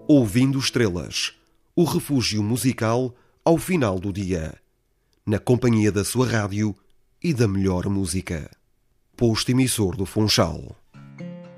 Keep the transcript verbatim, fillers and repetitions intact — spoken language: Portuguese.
Ouvindo Estrelas, o refúgio musical ao final do dia, na companhia da sua rádio e da melhor música. Posto emissor do Funchal.